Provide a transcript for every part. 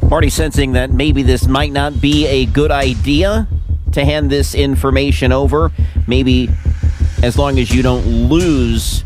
Already sensing that maybe this might not be a good idea to hand this information over. Maybe as long as you don't lose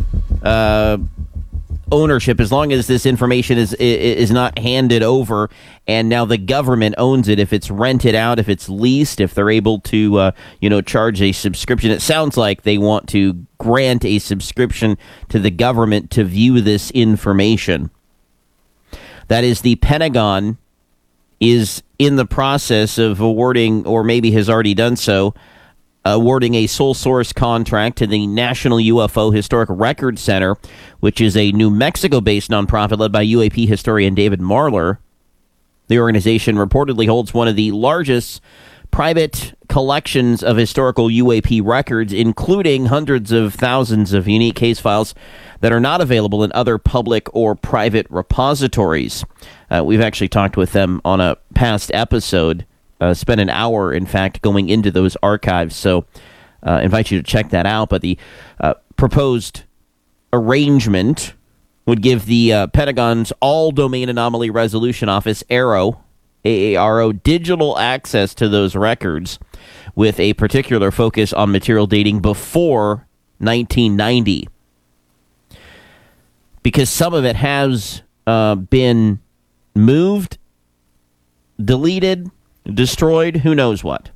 ownership, as long as this information is not handed over and now the government owns it, if it's rented out, if it's leased, if they're able to charge a subscription. It sounds like they want to grant a subscription to the government to view this information. That is, the Pentagon is in the process of awarding, or maybe has already done so, awarding a sole source contract to the National UFO Historic Record Center, which is a New Mexico-based nonprofit led by UAP historian David Marler. The organization reportedly holds one of the largest private collections of historical UAP records, including hundreds of thousands of unique case files that are not available in other public or private repositories. We've actually talked with them on a past episode, spent an hour, in fact, going into those archives. So I invite you to check that out. But the proposed arrangement would give the Pentagon's All-Domain Anomaly Resolution Office, AARO, AARO, digital access to those records with a particular focus on material dating before 1990. Because some of it has been moved, deleted, destroyed, who knows what.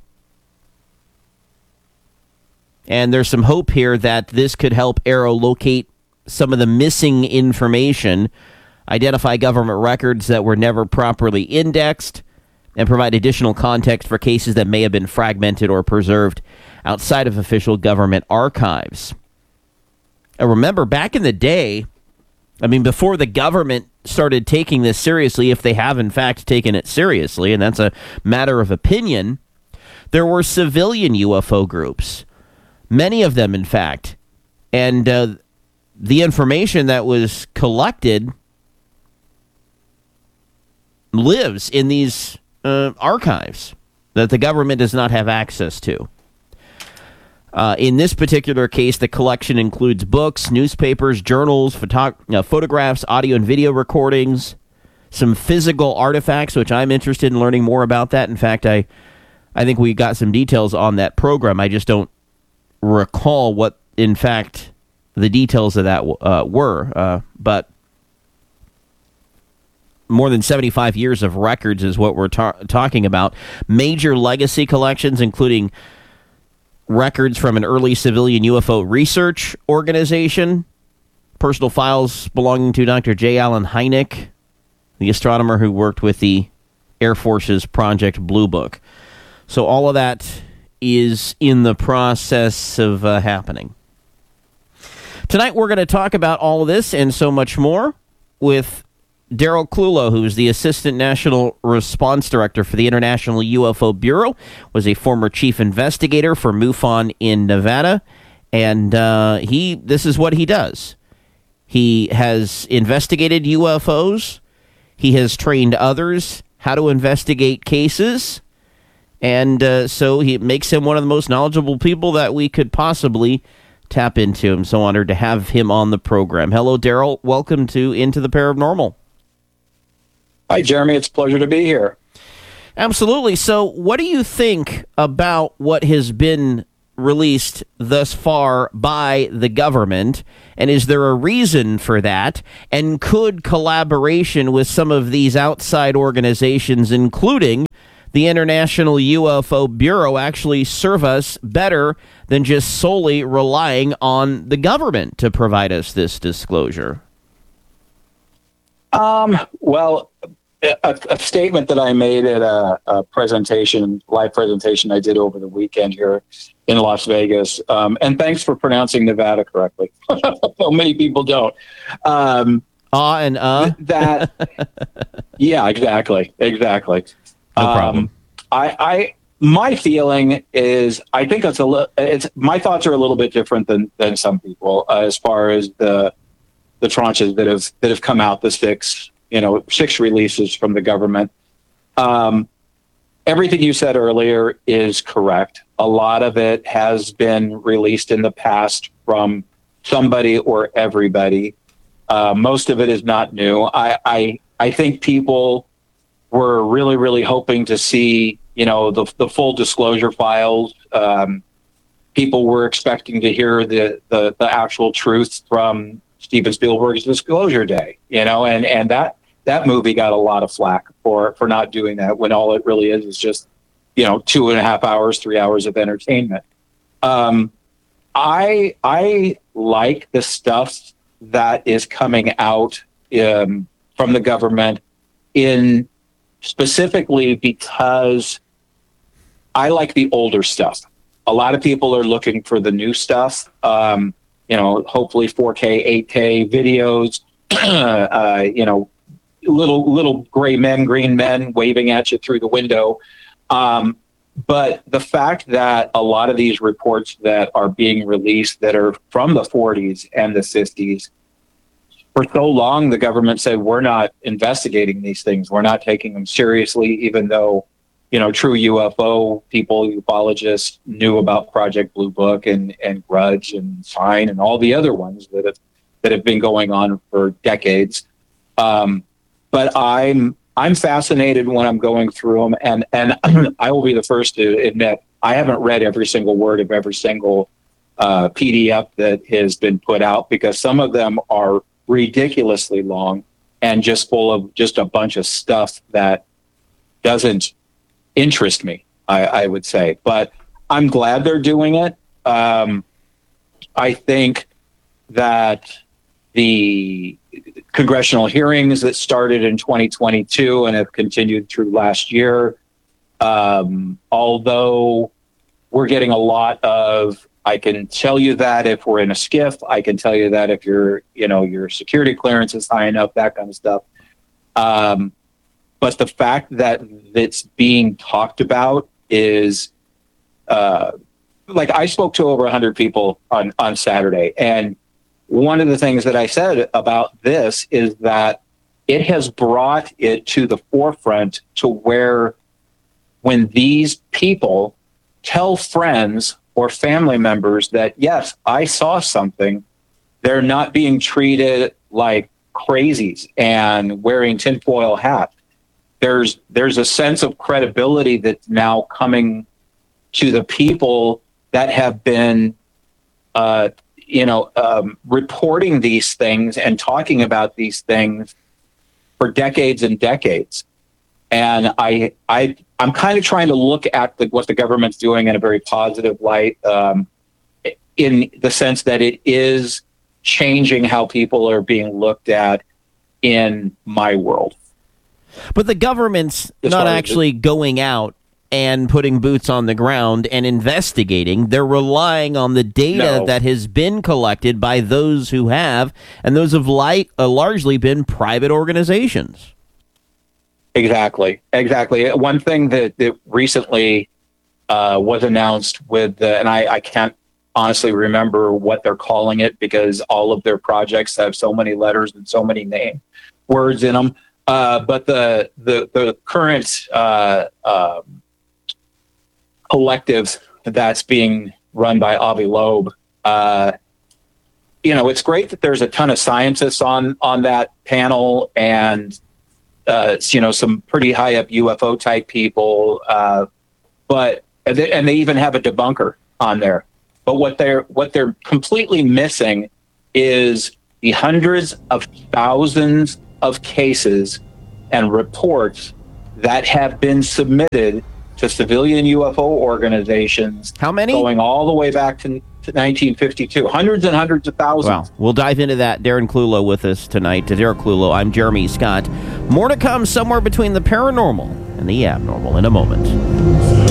And there's some hope here that this could help AARO locate some of the missing information, identify government records that were never properly indexed, and provide additional context for cases that may have been fragmented or preserved outside of official government archives. And remember, back in the day, before the government started taking this seriously, if they have in fact taken it seriously, and that's a matter of opinion, there were civilian UFO groups, many of them in fact, and the information that was collected lives in these archives that the government does not have access to. In this particular case, the collection includes books, newspapers, journals, photographs, audio and video recordings, some physical artifacts, which I'm interested in learning more about that. In fact, I think we got some details on that program. I just don't recall what, in fact, the details of that were. But more than 75 years of records is what we're talking about. Major legacy collections, including records from an early civilian UFO research organization, personal files belonging to Dr. J. Allen Hynek, the astronomer who worked with the Air Force's Project Blue Book. So all of that is in the process of happening. Tonight we're going to talk about all of this and so much more with Daryl Clulow, who's the Assistant National Response Director for the International UFO Bureau, was a former chief investigator for MUFON in Nevada, and this is what he does. He has investigated UFOs, he has trained others how to investigate cases, and so he makes him one of the most knowledgeable people that we could possibly tap into. I'm so honored to have him on the program. Hello, Daryl. Welcome to Into the Paranormal. Hi, Jeremy. It's a pleasure to be here. Absolutely. So what do you think about what has been released thus far by the government? And is there a reason for that? And could collaboration with some of these outside organizations, including the International UFO Bureau, actually serve us better than just solely relying on the government to provide us this disclosure? Well, a statement that I made at a live presentation I did over the weekend here in Las Vegas. And thanks for pronouncing Nevada correctly. So many people don't. That, yeah, exactly. No problem. My feeling is, I think my thoughts are a little bit different than some people as far as the tranches that have come out, the six releases from the government. Everything you said earlier is correct. A lot of it has been released in the past from somebody or everybody. Most of it is not new. I think people were really, really hoping to see, the full disclosure files. People were expecting to hear the actual truth from Steven Spielberg's Disclosure Day, and that movie got a lot of flack for not doing that, when all it really is just, 2.5 hours, 3 hours of entertainment. I like the stuff that is coming out from the government, in specifically because I like the older stuff. A lot of people are looking for the new stuff. Hopefully 4K, 8K videos. Little gray men, green men waving at you through the window. But the fact that a lot of these reports that are being released that are from the 40s and the 50s, for so long, the government said, we're not investigating these things. We're not taking them seriously, even though, true UFO people, ufologists knew about Project Blue Book and Grudge and Sign and all the other ones that have been going on for decades. But I'm fascinated when I'm going through them, and I will be the first to admit I haven't read every single word of every single PDF that has been put out, because some of them are ridiculously long and just full of just a bunch of stuff that doesn't interest me, I would say. But I'm glad they're doing it. I think that the congressional hearings that started in 2022 and have continued through last year, although we're getting a lot of, I can tell you that if we're in a skiff, I can tell you that if your security clearance is high enough, that kind of stuff. But the fact that it's being talked about is, like, I spoke to over 100 people on Saturday, and one of the things that I said about this is that it has brought it to the forefront to where, when these people tell friends or family members that, yes, I saw something, they're not being treated like crazies and wearing tinfoil hats. There's a sense of credibility that's now coming to the people that have been, reporting these things and talking about these things for decades and decades. And I'm kind of trying to look at what the government's doing in a very positive light, in the sense that it is changing how people are being looked at in my world. But the government's not actually going out and putting boots on the ground and investigating. They're relying on the data that has been collected by those who have, and those have largely been private organizations. Exactly. One thing that recently was announced with, and I can't honestly remember what they're calling it, because all of their projects have so many letters and so many words in them. But the current collective that's being run by Avi Loeb, it's great that there's a ton of scientists on that panel, and some pretty high up UFO type people, but they even have a debunker on there. But what they're completely missing is the hundreds of thousands of cases and reports that have been submitted to civilian UFO organizations. How many? Going all the way back to 1952. Hundreds and hundreds of thousands. Well, we'll dive into that. Darren Clulow with us tonight. To Derek Clulow, I'm Jeremy Scott. More to come somewhere between the paranormal and the abnormal in a moment.